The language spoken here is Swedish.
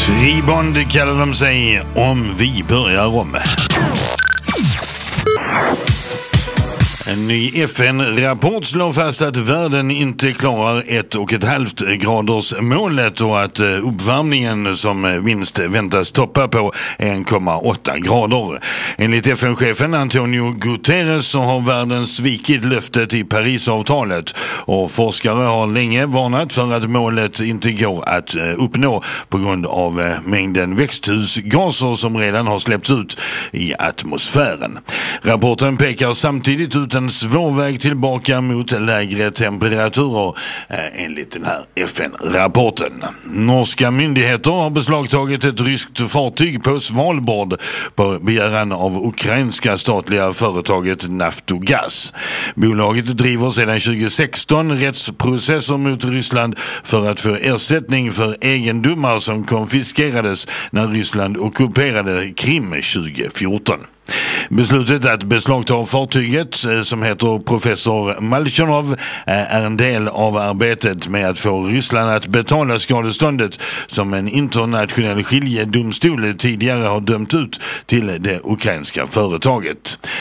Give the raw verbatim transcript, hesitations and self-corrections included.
Tribond kallar de sig om vi börjar om. En ny F N-rapport slår fast att världen inte klarar ett och ett halvt graders målet och att uppvärmningen som minst väntas toppa på en komma åtta grader. Enligt F N-chefen Antonio Guterres så har världen svikit löftet i Parisavtalet och forskare har länge varnat för att målet inte går att uppnå på grund av mängden växthusgaser som redan har släppts ut i atmosfären. Rapporten pekar samtidigt ut en svår väg tillbaka mot lägre temperaturer eh, enligt den här F N-rapporten. Norska myndigheter har beslagtagit ett ryskt fartyg på Svalbard på begäran av ukrainska statliga företaget Naftogaz. Bolaget driver sedan tjugo sexton rättsprocesser mot Ryssland för att få ersättning för egendomar som konfiskerades när Ryssland ockuperade Krim tjugo fjorton. Beslutet att beslagta fartyget, som heter Professor Malchanov, är en del av arbetet med att få Ryssland att betala skadeståndet som en internationell skiljedomstol tidigare har dömt ut till det ukrainska företaget.